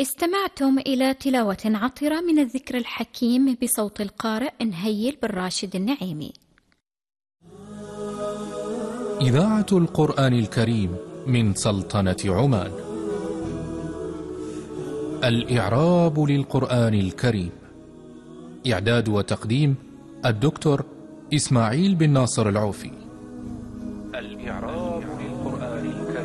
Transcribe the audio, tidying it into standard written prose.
استمعتم إلى تلاوة عطرة من الذكر الحكيم بصوت القارئ نهيل بن راشد النعيمي. إذاعة القرآن الكريم من سلطنة عمان. الإعراب للقرآن الكريم. إعداد وتقديم الدكتور إسماعيل بن ناصر العوفي.